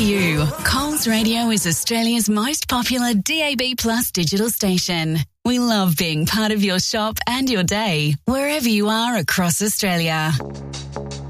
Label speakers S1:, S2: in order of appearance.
S1: you. Coles Radio is Australia's most popular DAB+ digital station. We love being part of your shop and your day, wherever you are across Australia.